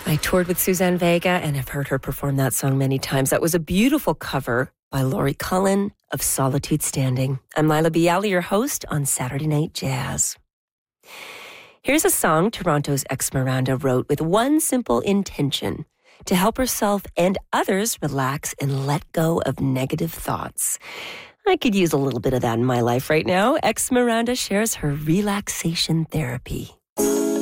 I toured with Suzanne Vega and have heard her perform that song many times. That was a beautiful cover by Laurie Cullen of Solitude Standing. I'm Lila Bialy, your host on Saturday Night Jazz. Here's a song Toronto's ex-Miranda wrote with one simple intention: to help herself and others relax and let go of negative thoughts. I could use a little bit of that in my life right now. Ex-Miranda shares her relaxation therapy.